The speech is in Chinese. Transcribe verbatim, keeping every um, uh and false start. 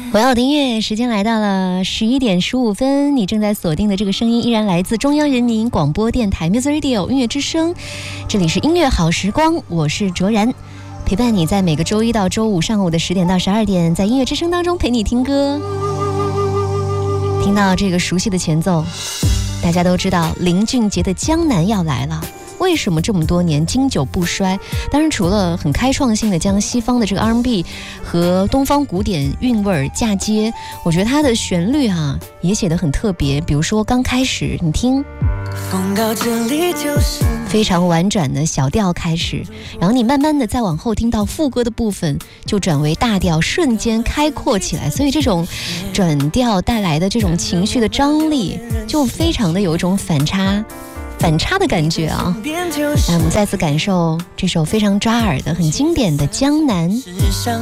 我要的音乐时间来到了十一点十五分，你正在锁定的这个声音依然来自中央人民广播电台 Music Radio 音乐之声，这里是音乐好时光，我是卓然，陪伴你在每个周一到周五上午的十点到十二点，在音乐之声当中陪你听歌。听到这个熟悉的前奏，大家都知道林俊杰的《江南》要来了。为什么这么多年经久不衰？当然除了很开创性的将西方的这个 R and B 和东方古典韵味嫁接，我觉得它的旋律啊也写得很特别。比如说刚开始你听非常婉转的小调开始，然后你慢慢的再往后听到副歌的部分就转为大调，瞬间开阔起来，所以这种转调带来的这种情绪的张力就非常的有一种反差反差的感觉啊！来，我们再次感受这首非常抓耳的、很经典的《江南》。